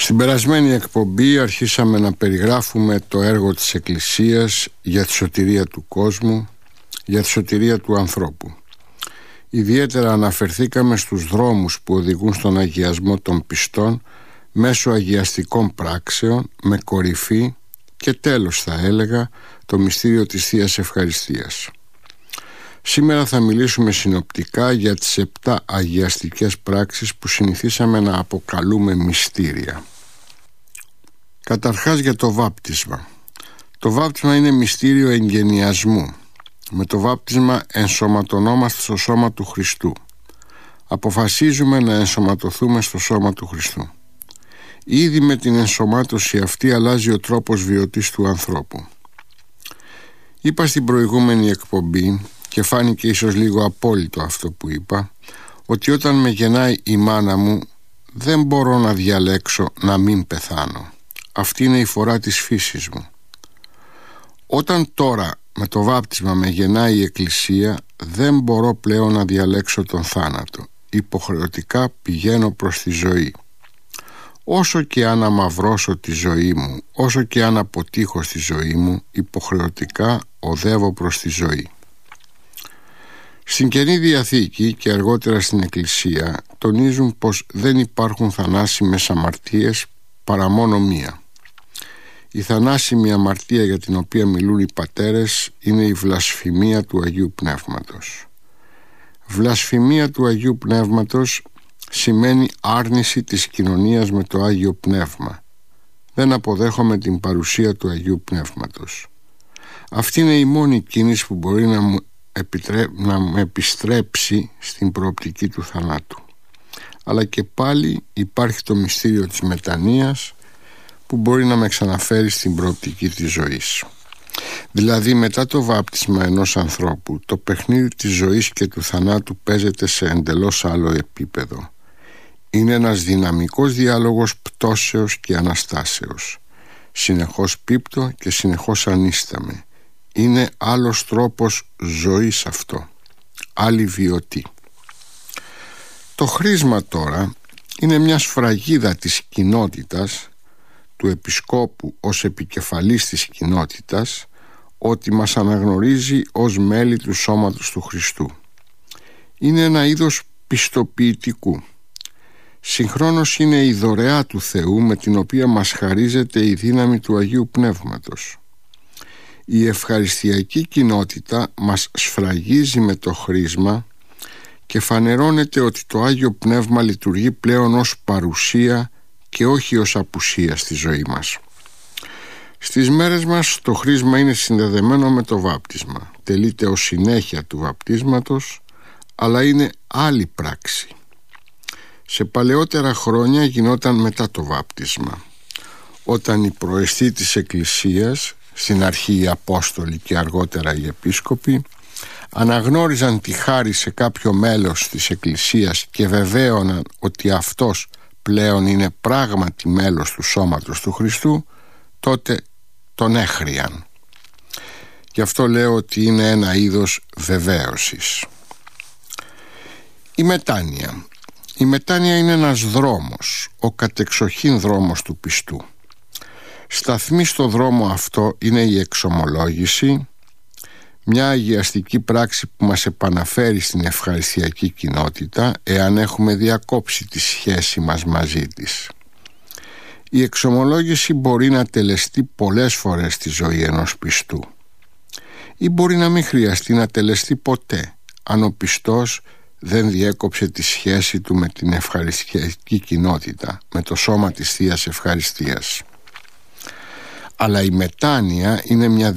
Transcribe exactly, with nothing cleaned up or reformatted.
Στην περασμένη εκπομπή αρχίσαμε να περιγράφουμε το έργο της Εκκλησίας για τη σωτηρία του κόσμου, για τη σωτηρία του ανθρώπου. Ιδιαίτερα αναφερθήκαμε στους δρόμους που οδηγούν στον αγιασμό των πιστών μέσω αγιαστικών πράξεων, με κορυφή και τέλος, θα έλεγα, το μυστήριο της Θείας Ευχαριστίας. Σήμερα θα μιλήσουμε συνοπτικά για τις επτά αγιαστικές πράξεις που συνηθίσαμε να αποκαλούμε μυστήρια. Καταρχάς για το βάπτισμα. Το βάπτισμα είναι μυστήριο εγγενιασμού. Με το βάπτισμα ενσωματωνόμαστε στο σώμα του Χριστού. Αποφασίζουμε να ενσωματωθούμε στο σώμα του Χριστού. Ήδη με την ενσωμάτωση αυτή αλλάζει ο τρόπος βιωτής του ανθρώπου. Είπα στην προηγούμενη εκπομπή, και φάνηκε ίσως λίγο απόλυτο αυτό που είπα, ότι όταν με γεννάει η μάνα μου δεν μπορώ να διαλέξω να μην πεθάνω. Αυτή είναι η φορά της φύσης μου. Όταν τώρα με το βάπτισμα με γεννάει η Εκκλησία, δεν μπορώ πλέον να διαλέξω τον θάνατο. Υποχρεωτικά πηγαίνω προς τη ζωή. Όσο και αν αμαυρώσω τη ζωή μου, όσο και αν αποτύχω στη ζωή μου, υποχρεωτικά οδεύω προς τη ζωή. Στην Καινή Διαθήκη και αργότερα στην Εκκλησία τονίζουν πως δεν υπάρχουν θανάσιμες αμαρτίες παρά μόνο μία. Η θανάσιμη αμαρτία για την οποία μιλούν οι πατέρες είναι η βλασφημία του Αγίου Πνεύματος. Βλασφημία του Αγίου Πνεύματος σημαίνει άρνηση της κοινωνίας με το Άγιο Πνεύμα. Δεν αποδέχομαι την παρουσία του Αγίου Πνεύματος. Αυτή είναι η μόνη κίνηση που μπορεί να μου, επιτρέ... να μου επιστρέψει στην προοπτική του θανάτου. Αλλά και πάλι υπάρχει το μυστήριο της μετανοίας που μπορεί να με ξαναφέρει στην προοπτική της ζωής. Δηλαδή, μετά το βάπτισμα ενός ανθρώπου, το παιχνίδι της ζωής και του θανάτου παίζεται σε εντελώς άλλο επίπεδο. Είναι ένας δυναμικός διάλογος πτώσεως και αναστάσεως. Συνεχώς πίπτω και συνεχώς ανίσταμαι. Είναι άλλος τρόπος ζωής αυτό. Άλλη βιωτή. Το χρήσμα τώρα είναι μια σφραγίδα της κοινότητας, του επισκόπου ως επικεφαλής της κοινότητας, ότι μας αναγνωρίζει ως μέλη του σώματος του Χριστού. Είναι ένα είδος πιστοποιητικού. Συγχρόνως είναι η δωρεά του Θεού με την οποία μας χαρίζεται η δύναμη του Αγίου Πνεύματος. Η ευχαριστιακή κοινότητα μας σφραγίζει με το χρήσμα και φανερώνεται ότι το Άγιο Πνεύμα λειτουργεί πλέον ως παρουσία και όχι ως απουσία στη ζωή μας. Στις μέρες μας το χρήσμα είναι συνδεδεμένο με το βάπτισμα. Τελείται ως συνέχεια του βαπτίσματος, αλλά είναι άλλη πράξη. Σε παλαιότερα χρόνια γινόταν μετά το βάπτισμα, όταν οι προεστοί της Εκκλησίας, στην αρχή οι Απόστολοι και αργότερα οι Επίσκοποι, αναγνώριζαν τη χάρη σε κάποιο μέλος της Εκκλησίας και βεβαίωναν ότι αυτός πλέον είναι πράγματι μέλος του σώματος του Χριστού, τότε τον έχριαν. Γι' αυτό λέω ότι είναι ένα είδος βεβαίωσης. Η μετάνοια. Η μετάνοια είναι ένας δρόμος, ο κατεξοχήν δρόμος του πιστού. Σταθμή στο δρόμο αυτό είναι η εξομολόγηση, μια αγιαστική πράξη που μας επαναφέρει στην ευχαριστιακή κοινότητα εάν έχουμε διακόψει τη σχέση μας μαζί της. Η εξομολόγηση μπορεί να τελεστεί πολλές φορές στη ζωή ενός πιστού, ή μπορεί να μην χρειαστεί να τελεστεί ποτέ, αν ο πιστός δεν διέκοψε τη σχέση του με την ευχαριστιακή κοινότητα, με το σώμα της Θείας Ευχαριστίας. Αλλά η μετάνοια είναι μια